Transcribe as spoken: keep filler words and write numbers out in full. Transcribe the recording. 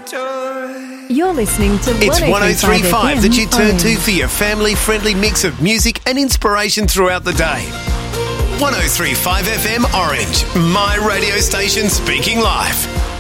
joy. You're listening to It's one oh three point five that you turn Orange. to for your family-friendly mix of music and inspiration throughout the day. one oh three point five F M Orange, my radio station speaking live.